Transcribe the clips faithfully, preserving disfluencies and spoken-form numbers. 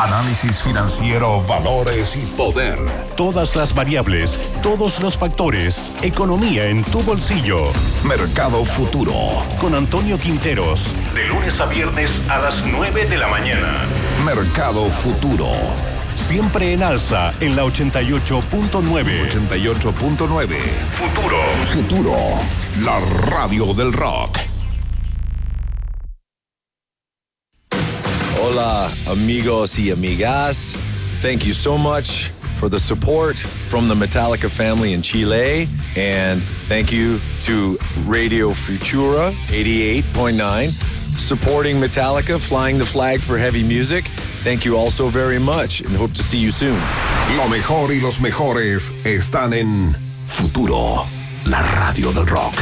Análisis financiero, valores y poder. Todas las variables, todos los factores. Economía en tu bolsillo. Mercado Futuro. Con Antonio Quinteros. De lunes a viernes a las nueve de la mañana. Mercado Futuro. Siempre en alza en la ochenta y ocho punto nueve. ochenta y ocho punto nueve. Futuro. Futuro. La radio del rock. Hola, amigos y amigas. Thank you so much for the support from the Metallica family in Chile. And thank you to Radio Futura eighty-eight point nine, supporting Metallica, flying the flag for heavy music. Thank you all so very much and hope to see you soon. Lo mejor y los mejores están en Futuro, la radio del rock.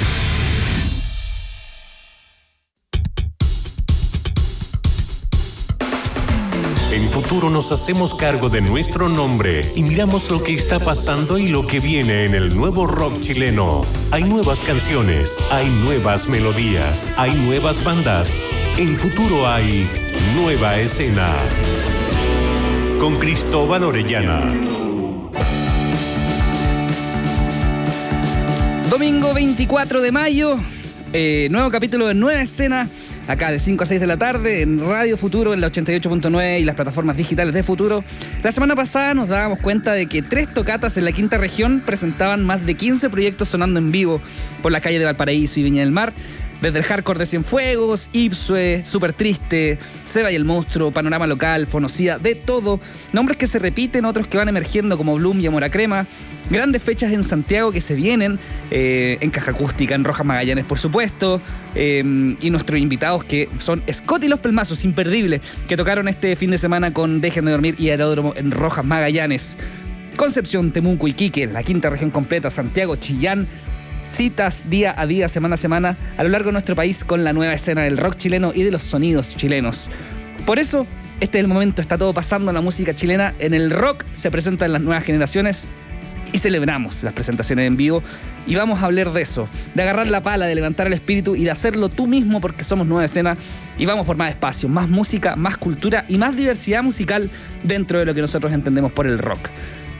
En Futuro nos hacemos cargo de nuestro nombre y miramos lo que está pasando y lo que viene en el nuevo rock chileno. Hay nuevas canciones, hay nuevas melodías, hay nuevas bandas. En Futuro hay nueva escena. Con Cristóbal Orellana. Domingo veinticuatro de mayo, eh, nuevo capítulo de Nueva Escena. Acá de cinco a seis de la tarde en Radio Futuro, en la ochenta y ocho punto nueve y las plataformas digitales de Futuro. La semana pasada nos dábamos cuenta de que tres tocatas en la quinta región presentaban más de quince proyectos sonando en vivo por las calles de Valparaíso y Viña del Mar. Desde el hardcore de Cienfuegos, Ipsue, Súper Triste, Seba y el Monstruo, Panorama Local, Fonocida, de todo. Nombres que se repiten, otros que van emergiendo como Bloom y Amor a Crema. Grandes fechas en Santiago que se vienen, eh, en Caja Acústica, en Rojas Magallanes, por supuesto. Eh, y nuestros invitados que son Scott y los Pelmazos, imperdibles, que tocaron este fin de semana con Dejen de Dormir y Aeródromo en Rojas Magallanes. Concepción, Temuco, Iquique, la quinta región completa, Santiago, Chillán. Citas día a día, semana a semana, a lo largo de nuestro país con la nueva escena del rock chileno y de los sonidos chilenos. Por eso, este es el momento, está todo pasando en la música chilena. En el rock se presentan las nuevas generaciones y celebramos las presentaciones en vivo. Y vamos a hablar de eso, de agarrar la pala, de levantar el espíritu y de hacerlo tú mismo porque somos Nueva Escena y vamos por más espacio, más música, más cultura y más diversidad musical dentro de lo que nosotros entendemos por el rock.